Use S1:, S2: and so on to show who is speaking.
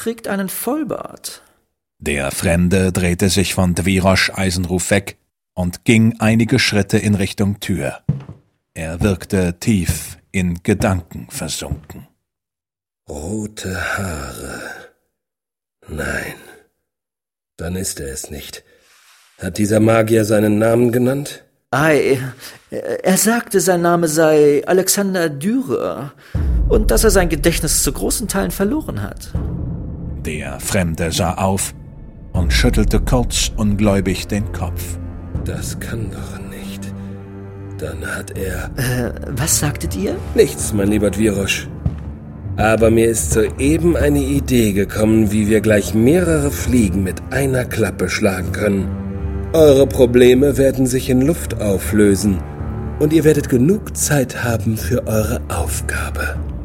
S1: trägt einen Vollbart.«
S2: Der Fremde drehte sich von Dvirosch Eisenruf weg und ging einige Schritte in Richtung Tür. Er wirkte tief in Gedanken versunken.
S3: Rote Haare. Nein, dann ist er es nicht. Hat dieser Magier seinen Namen genannt?
S1: Ei, er sagte, sein Name sei Alexander Dürer und dass er sein Gedächtnis zu großen Teilen verloren hat.
S2: Der Fremde sah auf und schüttelte kurz ungläubig den Kopf.
S3: Das kann doch nicht. Dann hat er...
S1: Was sagtet ihr?
S3: Nichts, mein lieber Dvirosch. Aber mir ist soeben eine Idee gekommen, wie wir gleich mehrere Fliegen mit einer Klappe schlagen können. Eure Probleme werden sich in Luft auflösen und ihr werdet genug Zeit haben für eure Aufgabe.